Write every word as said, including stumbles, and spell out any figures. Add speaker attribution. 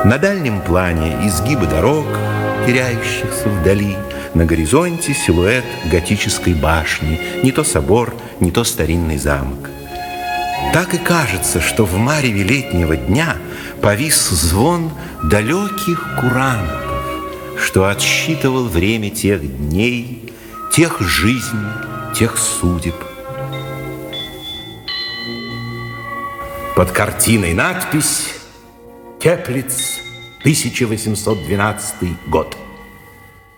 Speaker 1: На дальнем плане изгибы дорог, теряющихся вдали. На горизонте силуэт готической башни. Не то собор, не то старинный замок. Так и кажется, что в мареве летнего дня повис звон далеких курантов, что отсчитывал время тех дней, тех жизней, тех судеб. Под картиной надпись «Теплиц, тысяча восемьсот двенадцатый год».